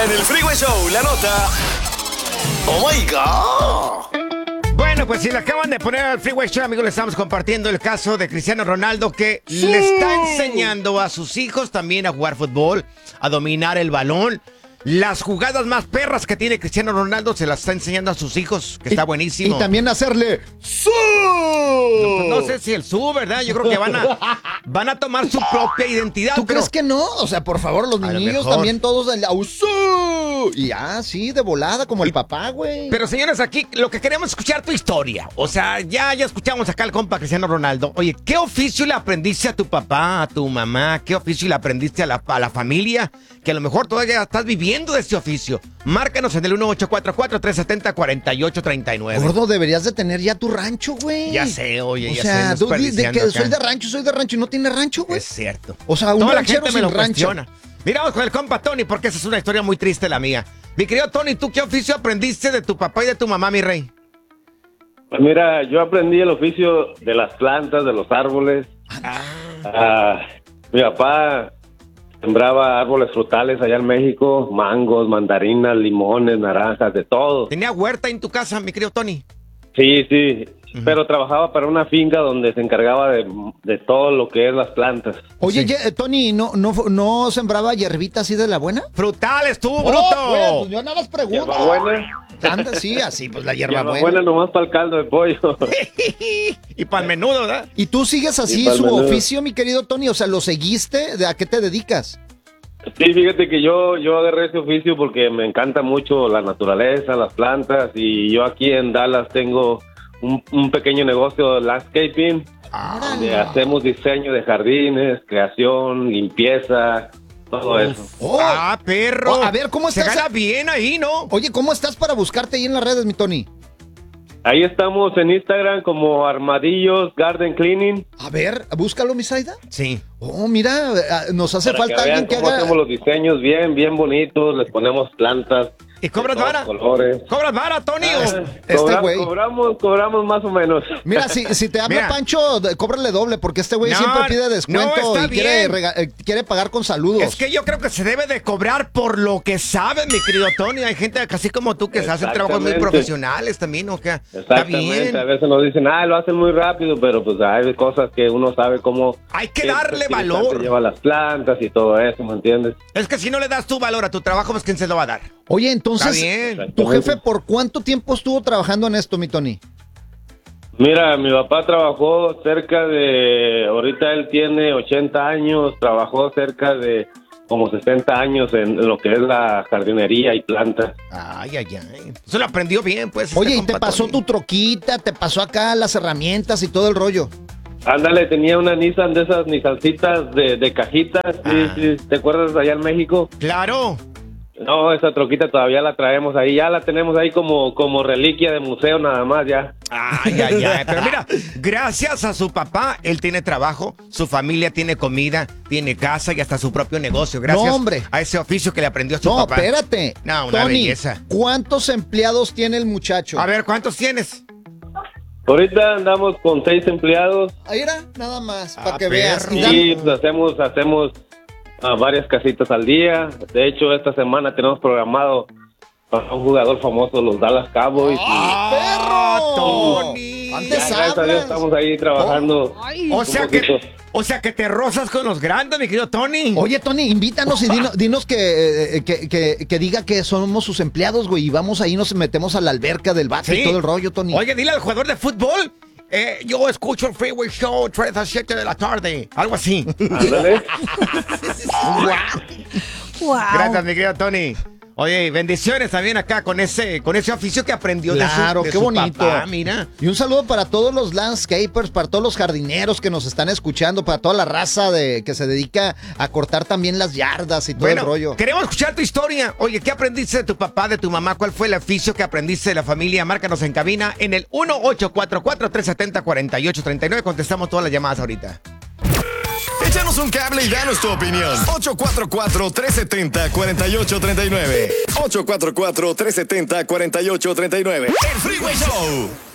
Ahora en el Freeway Show, la nota. ¡Oh my God! Bueno, pues si le acaban de poner al Freeway Show, amigos, le estamos compartiendo el caso de Cristiano Ronaldo, que le está enseñando a sus hijos también a jugar fútbol, a dominar el balón. Las jugadas más perras que tiene Cristiano Ronaldo se las está enseñando a sus hijos, que está buenísimo. Y también hacerle ¡su! No sé si el su, ¿verdad? Yo creo que van a tomar su propia identidad. ¿Tú crees que no? O sea, por favor, los niños también todos el ¡su! Y sí, de volada, como el papá, güey. Pero señores, aquí lo que queremos es escuchar tu historia. O sea, ya escuchamos acá al compa Cristiano Ronaldo. Oye, ¿qué oficio le aprendiste a tu papá, a tu mamá? ¿Qué oficio le aprendiste a la familia? Que a lo mejor todavía estás viviendo de este oficio. Márcanos en el 1844-370-4839. Gordo, deberías de tener ya tu rancho, güey. Ya sé, oye, o ya sea, sé. tú dices que soy de rancho y no tiene rancho, güey. Es cierto. O sea, un toda la ranchero gente me sin lo rancho. cuestiona. Mira, vamos con el compa Tony, porque esa es una historia muy triste la mía. Mi querido Tony, ¿tú qué oficio aprendiste de tu papá y de tu mamá, mi rey? Pues mira, yo aprendí el oficio de las plantas, de los árboles. Mi papá sembraba árboles frutales allá en México, mangos, mandarinas, limones, naranjas, de todo. ¿Tenía huerta en tu casa, mi querido Tony? Sí, pero trabajaba para una finca donde se encargaba de todo lo que es las plantas. Oye, Tony, ¿no sembraba hierbita así de la buena? ¡Frutales, tú, bruto! Pues, yo nada más pregunto. ¿Hierbabuena? Anda, sí, así, pues la hierbabuena. Hierbabuena nomás para el caldo de pollo. Y para el menudo, ¿verdad? ¿Y tú sigues así su oficio, mi querido Tony? O sea, ¿lo seguiste? ¿A qué te dedicas? Sí, fíjate que yo agarré ese oficio porque me encanta mucho la naturaleza, las plantas, y yo aquí en Dallas tengo un pequeño negocio de landscaping, donde hacemos diseño de jardines, creación, limpieza, todo eso. Perro. A ver, ¿cómo estás? Se gana bien ahí, ¿no? Oye, ¿cómo estás para buscarte ahí en las redes, mi Tony? Ahí estamos en Instagram como Armadillos Garden Cleaning. A ver, búscalo, mi Zaida. Sí. Oh, mira, nos hace Para falta que alguien que vean cómo haga... hacemos los diseños bien bonitos, les ponemos plantas. ¿Y cobras vara? Colores. ¿Cobras vara, Tony? Güey. Cobramos más o menos. Mira, si te habla Pancho, cóbrale doble, porque este güey siempre pide descuento y quiere pagar con saludos. Es que yo creo que se debe de cobrar por lo que sabe, mi querido Tony. Hay gente así como tú que hacen trabajos muy profesionales también, ¿o qué? Exactamente. Está bien. A veces nos dicen, lo hacen muy rápido, pero pues hay cosas que uno sabe cómo... Hay que darle valor. Lleva las plantas y todo eso, ¿me entiendes? Es que si no le das tu valor a tu trabajo, pues ¿quién se lo va a dar? Oye, entonces, ¿tu jefe por cuánto tiempo estuvo trabajando en esto, mi Tony? Mira, mi papá trabajó ahorita él tiene 80 años, trabajó cerca de como 60 años en lo que es la jardinería y plantas. Ay. Eso lo aprendió bien, pues. Oye, ¿y te pasó tu troquita? ¿Te pasó acá las herramientas y todo el rollo? Ándale, tenía una Nissan de esas Nissancitas de cajitas, sí, ¿te acuerdas allá en México? ¡Claro! No, esa troquita todavía la traemos ahí, ya la tenemos ahí como reliquia de museo nada más ya. Ay. Pero mira, gracias a su papá, él tiene trabajo, su familia tiene comida, tiene casa y hasta su propio negocio. Gracias a ese oficio que le aprendió a su papá. No, espérate. No, una Tony, belleza. ¿Cuántos empleados tiene el muchacho? A ver, ¿cuántos tienes? Ahorita andamos con 6 empleados. Ahí era, nada más, para que veas. Sí, pues hacemos varias casitas al día. De hecho, esta semana tenemos programado para un jugador famoso, los Dallas Cowboys. ¡Perro! ¡Tony! Gracias a Dios estamos ahí trabajando. O sea que te rozas con los grandes, mi querido Tony. Oye, Tony, invítanos y dinos que diga que somos sus empleados, güey. Y vamos ahí, nos metemos a la alberca del bate y todo el rollo, Tony. Oye, dile al jugador de fútbol. Yo escucho el Freeway Show 3 a 7 de la tarde. Algo así. Ándale. Wow. Gracias, mi querido Tony. Oye, bendiciones también acá con ese oficio que aprendió de qué su bonito. papá, mira. Y un saludo para todos los landscapers, para todos los jardineros que nos están escuchando, para toda la raza que se dedica a cortar también las yardas y todo el rollo. Queremos escuchar tu historia. Oye, ¿qué aprendiste de tu papá, de tu mamá? ¿Cuál fue el oficio que aprendiste de la familia? Márcanos en cabina en el 1844-370-4839. Contestamos todas las llamadas ahorita. Échanos un cable y danos tu opinión. 844-370-4839. 844-370-4839. El Freeway Show.